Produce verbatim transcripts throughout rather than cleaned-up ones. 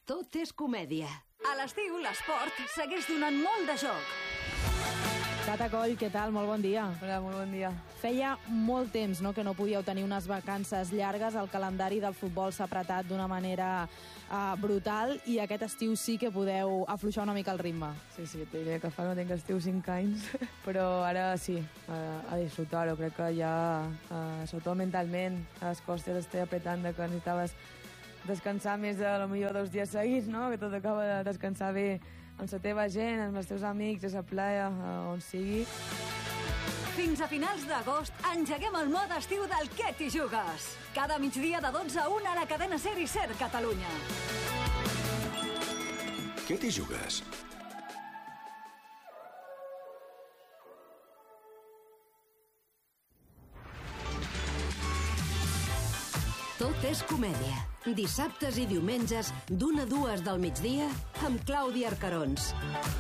Tot és comèdia. A l'estiu, l'esport segueix donant molt de joc. Tata Coll, què tal? Molt bon dia. Hola, molt bon dia. Feia molt temps no, que no podíeu tenir unes vacances llargues. El calendari del futbol s'ha apretat d'una manera uh, brutal i aquest estiu sí que podeu afluixar una mica el ritme. Sí, sí, et diré que fa no tinc estiu cinc anys, però ara sí, a, a disfrutar-ho. Crec que ja, uh, sobretot mentalment, a les costes estic apretant de que necessitaves descansar més de, lo millor, dos dies seguits, no? Que tot acaba de descansar bé amb la teva gent, amb els teus amics, a la playa, on sigui. Fins a finals d'agost engeguem el mode estiu del Què t'hi jugues? Cada migdia de dotze a una a la cadena SER i SER Catalunya. Què t'hi jugues? Tot és comèdia. Dissabtes i diumenges, d'una a dues del migdia, amb Clàudia Arcarons.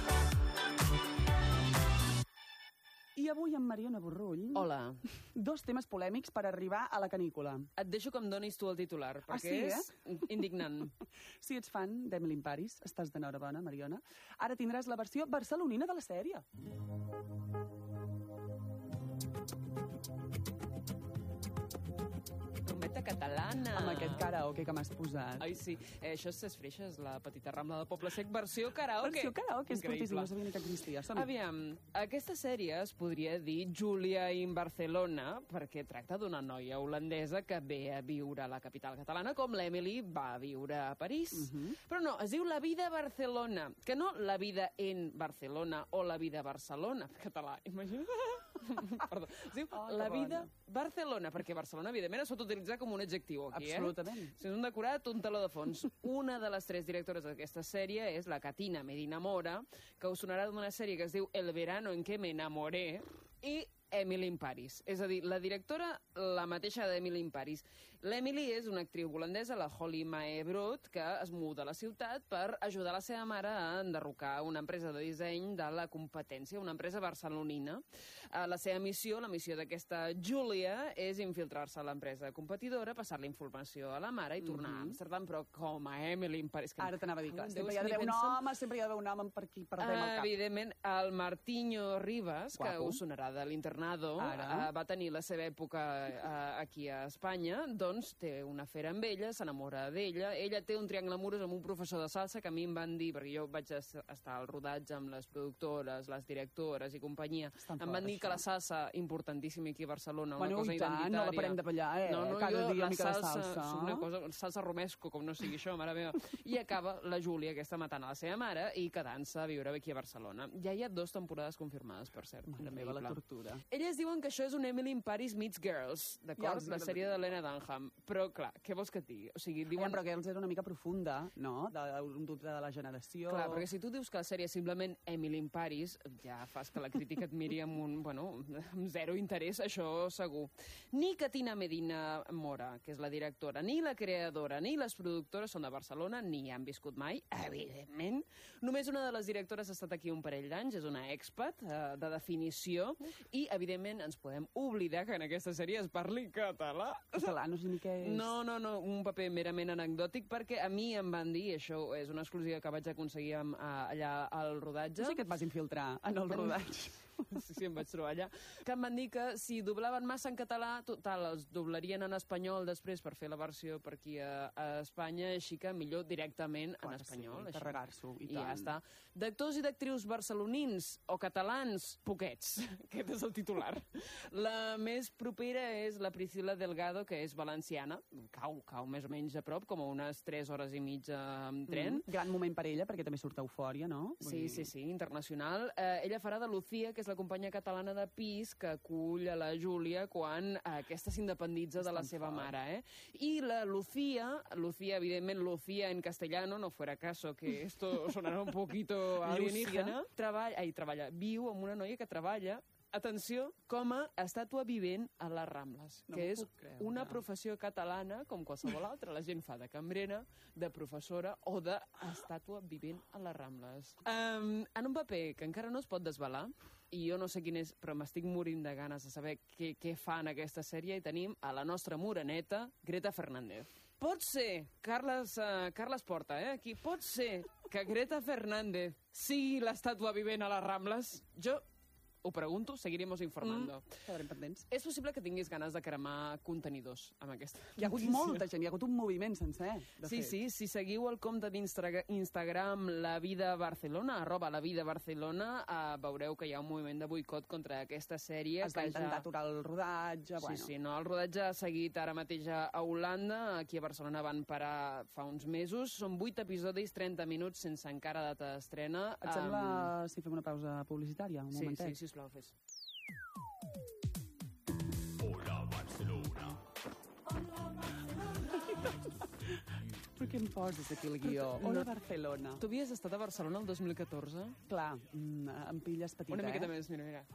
I avui amb Mariona Borrull... Hola. Dos temes polèmics per arribar a la canícula. Et deixo que em donis tu el titular, perquè ah, sí, és eh? indignant. Si ets fan d'Emily in Paris, estàs d'enhorabona, Mariona. Ara tindràs la versió barcelonina de la sèrie. Trompeta catalana. Amb aquest karaoke que m'has posat. Ai, sí. Eh, això és Ses Freixes, la petita rambla de Poble Sec, versió karaoke. Versió karaoke, és Increïble. fortíssim, no sabia ni que existia. Som-hi. Aviam, aquesta sèrie es podria dir Julia in Barcelona, perquè tracta d'una noia holandesa que ve a viure a la capital catalana, com l'Emily va viure a París. Uh -huh. Però no, es diu La vida a Barcelona, que no La vida en Barcelona o La vida a Barcelona, en català, imagina't. Perdó. Es diu Oh, La bona. vida Barcelona, perquè Barcelona, evidentment, es pot utilitzar com un adjectiu aquí, Absolutament. eh? Si és un decorat, un taló de fons. Una de les tres directores d'aquesta sèrie és la Catina Medina Mora, que us sonarà d'una sèrie que es diu El verano en que me enamoré, i Emily in Paris. És a dir, la directora, la mateixa d'Emily in Paris. L'Emily és una actriu holandesa, la Holly Mae Brood, que es muda a la ciutat per ajudar la seva mare a enderrocar una empresa de disseny de la competència, una empresa barcelonina. La seva missió, la missió d'aquesta Julia, és infiltrar-se a l'empresa competidora, passar la informació a la mare i tornar mm -hmm. a Amsterdam, però com a Emily in Paris. Que Ara t'anava a dir, clar, no, sempre hi ha d'haver un pensen... home, sempre hi ha d'haver un home per qui perdem el cap. Evidentment, el Martinho Rivas, Guapo. que us sonarà de l'internat, Uh, va tenir la seva època uh, aquí a Espanya, doncs té una afera amb ella, s'enamora d'ella, ella té un triangle amorós amb un professor de salsa que a mi em van dir, perquè jo vaig estar al rodatge amb les productores, les directores i companyia, Estan em fort, van dir això. que la salsa, importantíssima aquí a Barcelona, una Bueno, cosa i tant, identitària. no la parem de ballar, eh? No, no, Cada jo, dia la mica de salsa, salsa. és una cosa, salsa romesco, com no sigui això, mare meva. I acaba la Júlia, aquesta matant a la seva mare i quedant-se a viure aquí a Barcelona. Ja hi ha dues temporades confirmades, per cert. Mare meva, la tortura. Elles diuen que això és un Emily in Paris meets Girls, d'acord? Ja, La sèrie de Lena Dunham. Però, clar, què vols que et digui? O sigui, Diuen... diuen... Però Girls era una mica profunda, no? D'un dubte de la generació... Clar, perquè si tu dius que la sèrie és simplement Emily in Paris, ja fas que la crítica et miri amb un, bueno, amb zero interès, això segur. Ni Catina Medina Mora, que és la directora, ni la creadora, ni les productores són de Barcelona, ni hi han viscut mai, evidentment. Només una de les directores ha estat aquí un parell d'anys, és una expat eh, de definició, i, evidentment, ens podem oblidar que en aquesta sèrie es parli català. Català, no sé ni què és... No, no, no, un paper merament anecdòtic, perquè a mi em van dir, això és una exclusiva que vaig aconseguir amb, allà al rodatge... Tu sí que et vas infiltrar en el rodatge. Sí, sí, em vaig trobar allà. Que em van dir que si doblaven massa en català, total, els doblarien en espanyol després per fer la versió per aquí a, a Espanya, així que millor directament Clar, en espanyol. sí, carregar-s'ho, i I ja tant. està. D'actors i d'actrius barcelonins o catalans, poquets. Aquest és el titular. La més propera és la Priscila Delgado, que és valenciana. Cau, cau més o menys a prop, com a unes tres hores i mitja amb tren. Mm, gran moment per ella, perquè també surt a Eufòria, no? Vull Sí, dir... sí, sí, internacional. Eh, ella farà de Lucía, que és la companya catalana de pis que acull a la Júlia quan eh, aquesta s'independitza de la seva fort. mare, eh? I la Lucía, Lucía, evidentment, Lucía en castellano, no fuera caso que esto sonará un poquito alienígena, treballa, ai, treballa, viu amb una noia que treballa, atenció, com a estàtua vivent a les Rambles, No que m'ho és puc creure. una professió catalana, com qualsevol altra. La gent fa de cambrera, de professora o d'estàtua vivent a les Rambles. Um, en un paper que encara no es pot desvelar, i jo no sé quin és, però m'estic morint de ganes de saber què, què fa en aquesta sèrie, i tenim a la nostra moreneta, Greta Fernández. pot ser, Carles, uh, Carles Porta, eh, aquí, pot ser que Greta Fernández sigui l'estàtua vivent a les Rambles? Jo ho pregunto, seguiremos informando. Mm, quedarem pendents. És possible que tinguis ganes de cremar contenidors amb aquesta Hi ha hagut notícia. molta gent, hi ha hagut un moviment sencer, de Sí, fet. sí, si seguiu el compte d'Instagram La Vida Barcelona, arroba La Vida Barcelona, uh, veureu que hi ha un moviment de boicot contra aquesta sèrie. Es va que intentar ja... aturar el rodatge, Sí, bueno. sí, no, el rodatge ha seguit ara mateix a Holanda, aquí a Barcelona van parar fa uns mesos, són vuit episodis, trenta minuts, sense encara data d'estrena. Et sembla si fem una pausa publicititària? Un Sí, momentet? sí, sisplau, fes. Per què em poses aquí el guió? Hola, Barcelona. Tu havies estat a Barcelona el dos mil catorze? Clar, mm, em pilles petita, Una miqueta eh? més, mira, mira.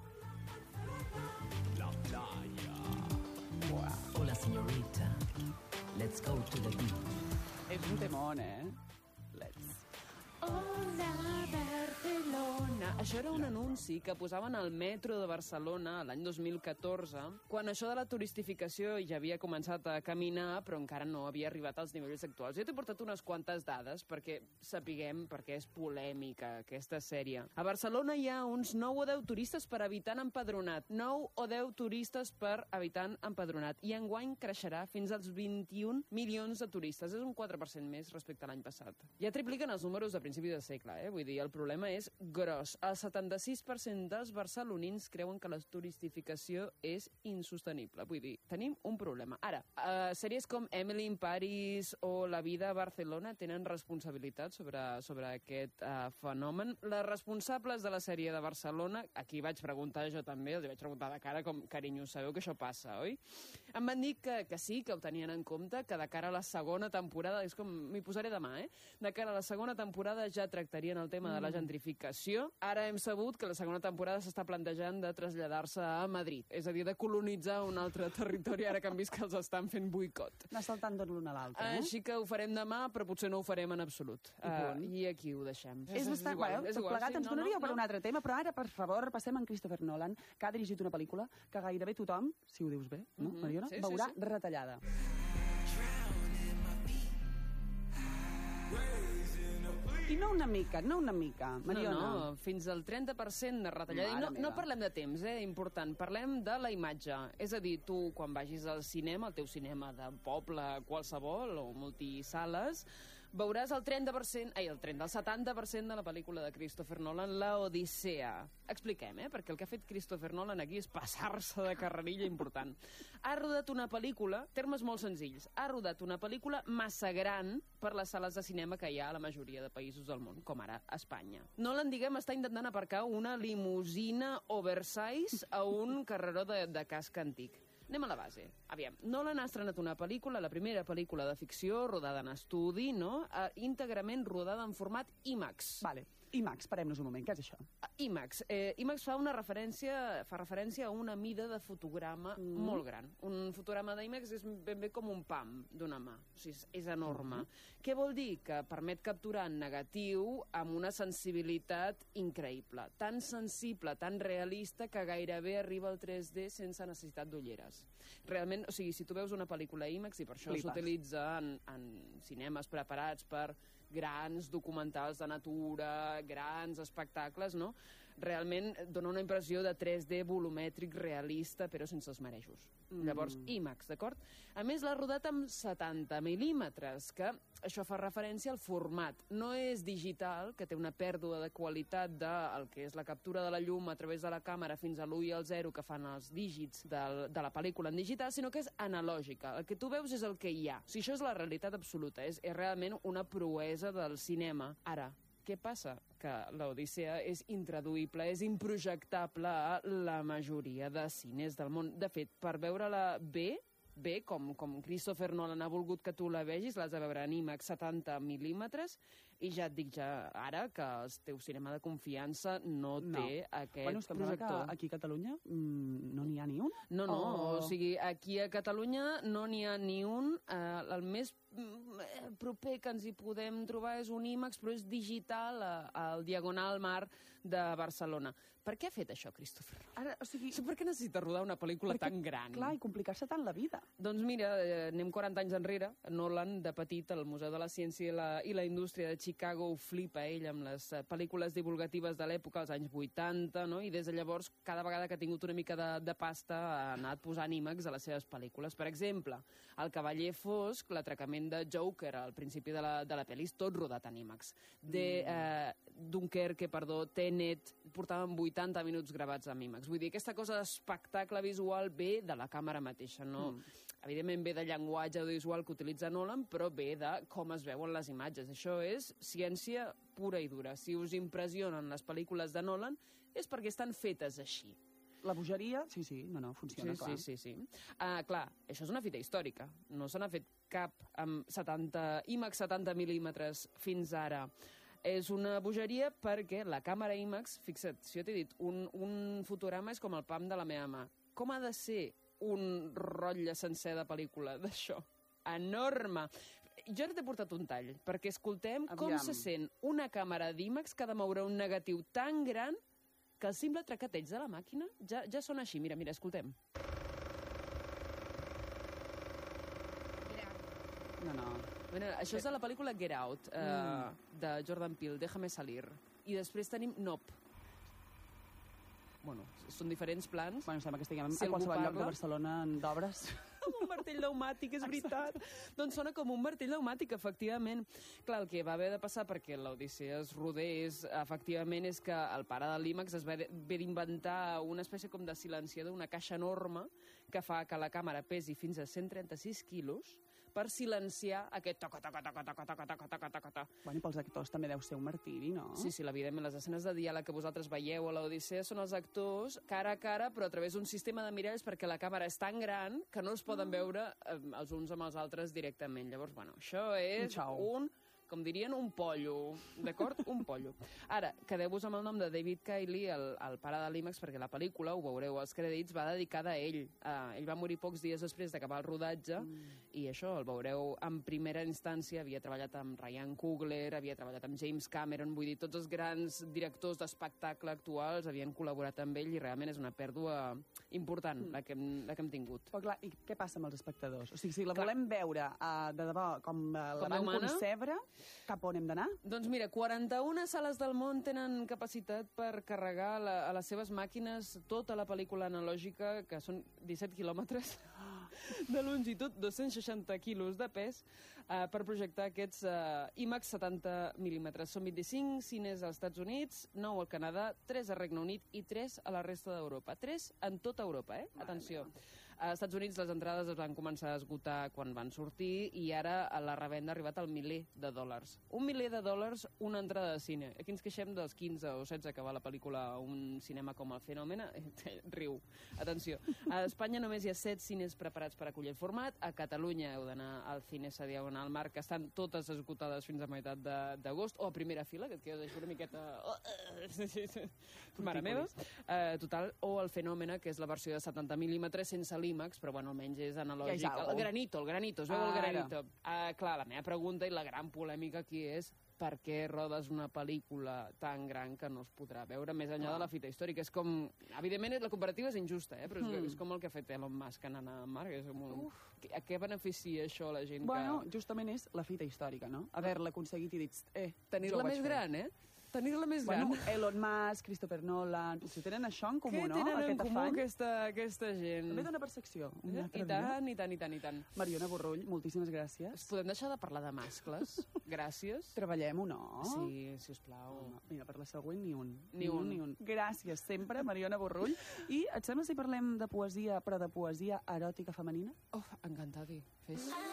Hola, señorita. Let's go to the beach. És un temón, eh? Let's. Hola, Barcelona. Això era un anunci que posaven al metro de Barcelona l'any dos mil catorze, quan això de la turistificació ja havia començat a caminar, però encara no havia arribat als nivells actuals. Jo t'he portat unes quantes dades perquè sapiguem perquè és polèmica aquesta sèrie. A Barcelona hi ha uns nou o deu turistes per habitant empadronat. nou o deu turistes per habitant empadronat. I enguany creixerà fins als vint-i-un milions de turistes. És un quatre per cent més respecte a l'any passat. Ja tripliquen els números de principi de segle, eh? Vull dir, el problema és gros. El setanta-sis per cent dels barcelonins creuen que la turistificació és insostenible. Vull dir, tenim un problema. Ara, uh, sèries com Emily in Paris o La Vida a Barcelona tenen responsabilitat sobre, sobre aquest uh, fenomen. Les responsables de la sèrie de Barcelona, aquí vaig preguntar jo també, els vaig preguntar de cara com, carinyo, sabeu que això passa, oi? Em van dir que, que sí, que ho tenien en compte, que de cara a la segona temporada, és com, m'hi posaré demà, eh? De cara a la segona temporada ja tractarien el tema de la gentrificació. Ara hem sabut que la segona temporada s'està plantejant de traslladar-se a Madrid, és a dir, de colonitzar un altre territori, ara que han vist que els estan fent boicot. Anar saltant de l'un a l'altre, eh? Així que ho farem demà, però potser no ho farem en absolut. I punt. Uh, I aquí ho deixem. És bastant, igual, bueno, és tot igual, plegat sí, ens no, donaria no, per no. un altre tema, però ara, per favor, passem en Christopher Nolan, que ha dirigit una pel·lícula que gairebé tothom, si ho dius bé, no, Mhm, Mariona, sí, sí, veurà sí. retallada. I no una mica, no una mica, Mariona. No, no, fins al trenta per cent de retallada. I Mare no, meva. no parlem de temps, eh, important. Parlem de la imatge. És a dir, tu, quan vagis al cinema, el teu cinema de poble, qualsevol, o multisales, veuràs el trenta per cent, ai, el trenta, el setanta per cent de la pel·lícula de Christopher Nolan, La Odissea. Expliquem, eh? Perquè el que ha fet Christopher Nolan aquí és passar-se de carrerilla important. Ha rodat una pel·lícula, termes molt senzills, ha rodat una pel·lícula massa gran per les sales de cinema que hi ha a la majoria de països del món, com ara Espanya. Nolan, diguem, està intentant aparcar una limusina oversize a un carreró de, de casc antic. Anem a la base. Aviam, Nolan ha estrenat una pel·lícula, la primera pel·lícula de ficció, rodada en estudi, no? Uh, íntegrament rodada en format IMAX. Vale. IMAX, parem-nos un moment, què és això? Uh, IMAX. Eh, IMAX fa una referència, fa referència a una mida de fotograma mm. molt gran. Un fotograma d'IMAX és ben bé com un pam d'una mà. O sigui, és, és enorme. Mm. Què vol dir? Que permet capturar en negatiu amb una sensibilitat increïble. Tan sensible, tan realista, que gairebé arriba al tres D sense necessitat d'ulleres. Realment, o sigui, si tu veus una pel·lícula IMAX, i per això Flipes. s'utilitza en, en cinemes preparats per grans documentals de natura, grans espectacles, no? Realment dona una impressió de tres D volumètric realista, però sense els marejos. Mm. Llavors, IMAX, d'acord? A més, l'ha rodat amb setanta mil·límetres, que això fa referència al format. No és digital, que té una pèrdua de qualitat del que és la captura de la llum a través de la càmera fins a l'u i el zero que fan els dígits del, de la pel·lícula en digital, sinó que és analògica. El que tu veus és el que hi ha. O sigui, això és la realitat absoluta. És, és realment una proesa del cinema. Ara, què passa? Que l'Odissea és intraduïble, és improjectable a la majoria de cines del món. De fet, per veure-la bé, bé, com, com Christopher Nolan ha volgut que tu la vegis, l'has de veure en IMAX setanta mil·límetres, i ja et dic ja ara que el teu cinema de confiança no, no. té aquest bueno, és que projector. Que aquí a Catalunya mm, no n'hi ha ni un? No, no, oh. o sigui, aquí a Catalunya no n'hi ha ni un. Eh, el més mm, proper que ens hi podem trobar és un IMAX, però és digital al Diagonal Mar de Barcelona. Per què ha fet això, Christopher? Ara, o sigui... Per què necessita rodar una pel·lícula perquè, tan gran? Clar, i complicar-se tant la vida. Doncs mira, eh, anem quaranta anys enrere. Nolan, de petit, al Museu de la Ciència i la, i la Indústria de Chicago, ho flipa ell amb les eh, pel·lícules divulgatives de l'època, als anys vuitanta, no? I des de llavors, cada vegada que ha tingut una mica de, de pasta, ha anat posant IMAX a les seves pel·lícules. Per exemple, El cavaller fosc, l'atracament de Joker, al principi de la, de la pel·li, és tot rodat en IMAX. De, eh, Dunkerque, perdó, Tenet, portaven vuitanta minuts gravats en IMAX. Vull dir, aquesta cosa d'espectacle visual ve de la càmera mateixa, no? Mm. Evidentment ve de llenguatge audiovisual que utilitza Nolan, però ve de com es veuen les imatges. Això és ciència pura i dura. Si us impressionen les pel·lícules de Nolan, és perquè estan fetes així. La bogeria, sí, sí, no, no, funciona, sí, clar. Sí, sí, sí. Uh, clar, això és una fita històrica. No se n'ha fet cap amb setanta, IMAX setanta mil·límetres fins ara. És una bogeria perquè la càmera IMAX, fixa't, si jo t'he dit, un, un fotograma és com el pam de la meva mà. Com ha de ser un rotlle sencer de pel·lícula d'això? Enorme! Jo ara t'he portat un tall, perquè escoltem Aviam. com se sent una càmera d'IMAX que ha de moure un negatiu tan gran que el simple tracateig de la màquina ja, ja sona així. Mira, mira, escoltem. No, no. Bueno, això és de la pel·lícula Get Out, eh, mm. de Jordan Peele, Déjame salir. I després tenim Nope. Bueno, són diferents plans. Bueno, sembla que estiguem si a qualsevol parla... lloc de Barcelona d'obres. Com un martell pneumàtic, és veritat. Doncs sona com un martell pneumàtic, efectivament. Clar, el que va haver de passar perquè l'Odissea es rodés, efectivament, és que el pare de l'IMAX es va haver d'inventar una espècie com de silenciador, una caixa enorme, que fa que la càmera pesi fins a cent trenta-sis quilos, per silenciar aquest toca, toca, toca, toca, toca, toca, toca, toca, toca. Bueno, i pels actors també deu ser un martiri, no? Sí, sí, evidentment, les escenes de diàleg que vosaltres veieu a l'Odissea són els actors cara a cara, però a través d'un sistema de miralls perquè la càmera és tan gran que no es poden veure eh, els uns amb els altres directament. Llavors, bueno, això és un... com dirien, un pollo, d'acord? Un pollo. Ara, quedeu-vos amb el nom de David Cayley, el, el pare de l'IMAX, perquè la pel·lícula, ho veureu als crèdits, va dedicada a ell. Uh, ell va morir pocs dies després d'acabar el rodatge, mm. i això, el veureu en primera instància, havia treballat amb Ryan Coogler, havia treballat amb James Cameron, vull dir, tots els grans directors d'espectacle actuals havien col·laborat amb ell, i realment és una pèrdua important, mm. la, que hem, la que hem tingut. Però clar, i què passa amb els espectadors? O sigui, si la clar. volem veure uh, de debò com uh, la com van humana? concebre, cap on hem d'anar? Doncs mira, quaranta-una sales del món tenen capacitat per carregar la, a les seves màquines tota la pel·lícula analògica, que són disset quilòmetres de longitud, dos-cents seixanta quilos de pes, eh, per projectar aquests eh, IMAX setanta mil·límetres. Són vint-i-cinc cines als Estats Units, nou al Canadà, tres al Regne Unit i tres a la resta d'Europa. Tres en tota Europa, eh? Atenció. Als Estats Units les entrades es van començar a esgotar quan van sortir i ara a la revenda ha arribat al miler de dòlars. Un miler de dòlars, una entrada de cine. Aquí ens queixem dels quinze o setze que va la pel·lícula a un cinema com el Fenòmena. Riu. Atenció. A Espanya només hi ha set cines preparats per acollir el format. A Catalunya heu d'anar al Cinesa Diagonal Mar, que estan totes esgotades fins a meitat d'agost, o a primera fila, que et quedes així una miqueta... Mare meva. Uh, total, o el Fenòmena, que és la versió de setanta mil·límetres sense l'IMAX, però bueno, almenys és analògic. Ja el granito, el granito, es veu ah, el granito. Uh, clar, la meva pregunta i la gran polèmica aquí és per què rodes una pel·lícula tan gran que no es podrà veure més enllà ah. de la fita històrica? És com... Evidentment, la comparativa és injusta, eh? Però és, mm. és com el que ha fet Elon Musk en anar a Mar. És com un... A què beneficia això la gent bueno, que... justament és la fita històrica, no? Haver-la aconseguit i dit, eh, tenir-la més fer. gran, eh? Tenir-la més gran. Bueno, Elon Musk, Christopher Nolan, potser tenen això en comú, Què no? Què tenen Aquest en comú afany? aquesta, aquesta gent? També dona percepció. I tant, i tant, i tant, i tant. Mariona Borrull, moltíssimes gràcies. Es podem deixar de parlar de mascles? Gràcies. Treballem-ho, no? Sí, sisplau. No, mira, per la següent ni un. Ni un. Ni un. Gràcies sempre, Mariona Borrull. I et sembla si parlem de poesia, però de poesia eròtica femenina? Oh, encantada. Fes.